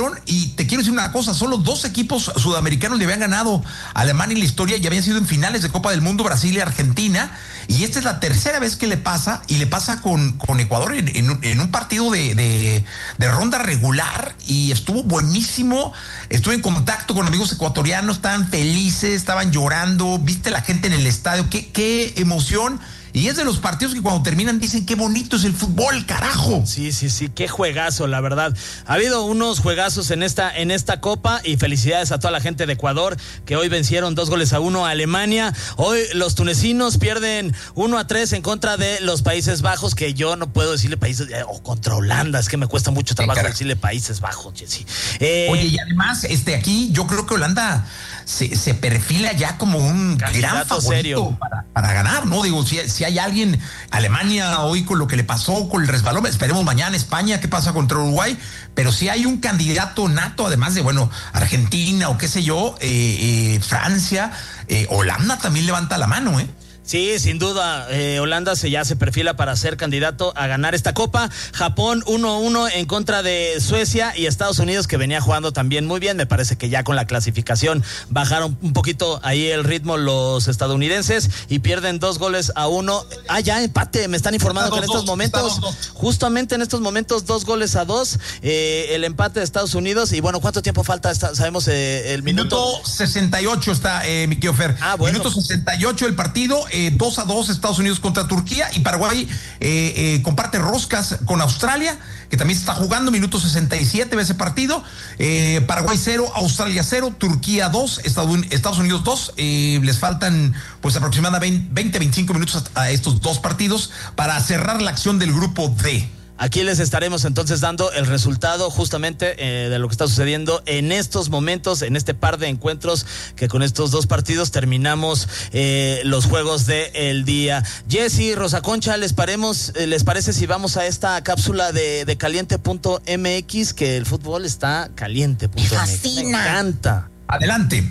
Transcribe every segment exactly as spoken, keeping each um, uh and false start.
emoción. Y te quiero decir una cosa, solo dos equipos sudamericanos le habían ganado a Alemania en la historia y habían sido en finales de Copa del Mundo, Brasil y Argentina. Y esta es la tercera vez que le pasa, y le pasa con, con Ecuador en, en, en un partido de, de, de ronda regular, y estuvo buenísimo. Estuve en contacto con amigos ecuatorianos, estaban felices, estaban llorando, viste la gente en el estadio, qué, qué emoción. Y es de los partidos que cuando terminan dicen qué bonito es el fútbol, carajo. Sí, sí, sí, qué juegazo, la verdad. Ha habido unos juegazos en esta, en esta Copa, y felicidades a toda la gente de Ecuador que hoy vencieron dos goles a uno a Alemania. Hoy los tunecinos pierden uno a tres en contra de los Países Bajos, que yo no puedo decirle Países, eh, o contra Holanda, es que me cuesta mucho trabajo sí, decirle Países Bajos, Jessy. Eh, Oye, y además, este, aquí yo creo que Holanda se, se perfila ya como un gran favorito serio. Para, para ganar, ¿no? Digo, si, si hay alguien, Alemania hoy con lo que le pasó con el resbalón, esperemos mañana España, qué pasa contra Uruguay, pero si hay un candidato nato, además de, bueno, Argentina o qué sé yo, eh, eh, Francia, eh, Holanda también levanta la mano, ¿eh? Sí, sin duda, eh, Holanda se ya se perfila para ser candidato a ganar esta Copa. Japón uno a uno en contra de Suecia, y Estados Unidos, que venía jugando también muy bien. Me parece que ya con la clasificación bajaron un poquito ahí el ritmo los estadounidenses y pierden dos goles a uno. Ah, ya empate, me están informando que en estos momentos, justamente en estos momentos, dos goles a dos, eh, el empate de Estados Unidos. Y bueno, ¿cuánto tiempo falta? Está, sabemos eh, el minuto. Minuto sesenta y ocho está, eh, mi querido Fer. Ah, bueno. Minuto sesenta y ocho el partido. Eh, dos a dos Estados Unidos contra Turquía, y Paraguay eh, eh, comparte roscas con Australia, que también se está jugando. Minuto sesenta y siete ve ese partido. eh, Paraguay cero, Australia cero, Turquía dos, Estados Unidos dos. Eh, les faltan pues aproximadamente veinte, veinticinco minutos a estos dos partidos para cerrar la acción del grupo D. Aquí les estaremos entonces dando el resultado justamente eh, de lo que está sucediendo en estos momentos, en este par de encuentros, que con estos dos partidos terminamos eh, los juegos del día. Jessy, Rosa Concha, ¿les, paremos, eh, ¿les parece si vamos a esta cápsula de, de caliente punto m x? Que el fútbol está caliente punto m x. Me Me encanta. Adelante.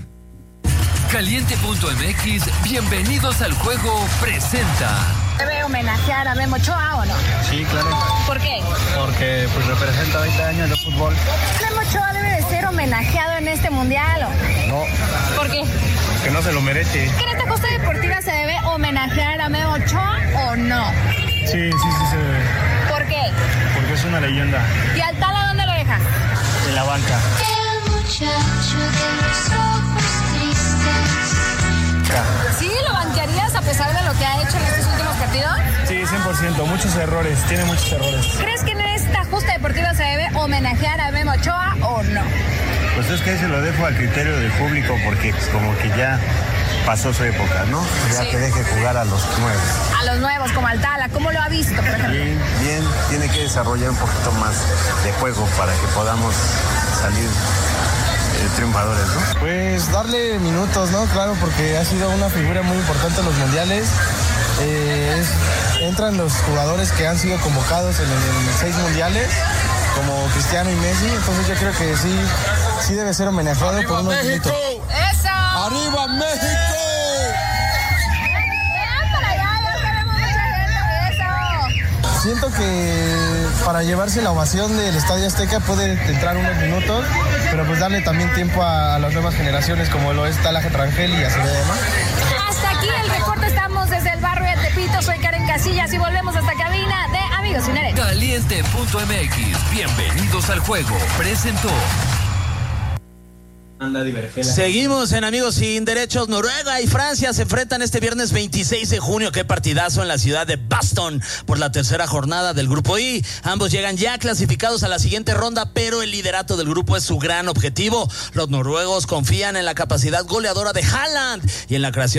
caliente punto m x, bienvenidos al juego, presenta. ¿Debe homenajear a Memo Ochoa o no? Sí, claro. ¿Por qué? Porque pues representa veinte años de fútbol. ¿Memo Ochoa debe de ser homenajeado en este mundial o no? ¿Por qué? Que no se lo merece. ¿Que en esta justa deportiva se debe homenajear a Memo Ochoa o no? Sí, sí, sí se debe. ¿Por qué? Porque es una leyenda. ¿Y al Tala dónde lo dejas? En la banca. El muchacho de los ojos tristes. ¿Sí lo banquearías a pesar de lo que ha hecho en estos últimos partidos? Sí, cien por ciento, muchos errores, tiene muchos errores. ¿Crees que en esta justa deportiva se debe homenajear a Memo Ochoa o no? Pues es que se lo dejo al criterio del público, porque pues, como que ya pasó su época, ¿no? Ya sí. Que deje jugar a los nuevos. A los nuevos, como al Tala, ¿cómo lo ha visto, por ejemplo? Bien, bien, tiene que desarrollar un poquito más de juego para que podamos salir triunfadores, ¿no? Pues darle minutos, ¿no? Claro, porque ha sido una figura muy importante en los mundiales. Eh, es, entran los jugadores que han sido convocados en, en seis mundiales, como Cristiano y Messi, entonces yo creo que sí, sí debe ser homenajeado ¡arriba por unos México! minutos. ¡Eso! ¡Arriba México! Siento que para llevarse la ovación del Estadio Azteca puede entrar unos minutos, pero pues darle también tiempo a, a las nuevas generaciones, como lo es Talaje Rangel y así de demás. Hasta aquí el reporte, estamos desde el barrio de Tepito, soy Karen Casillas y volvemos hasta cabina de Amigos Sin Derecho. caliente punto m x, bienvenidos al juego, presentó. Seguimos en Amigos Sin Derechos. Noruega y Francia se enfrentan este viernes veintiséis de junio. Qué partidazo en la ciudad de Boston por la tercera jornada del Grupo I. Ambos llegan ya clasificados a la siguiente ronda, pero el liderato del grupo es su gran objetivo. Los noruegos confían en la capacidad goleadora de Haaland y en la creación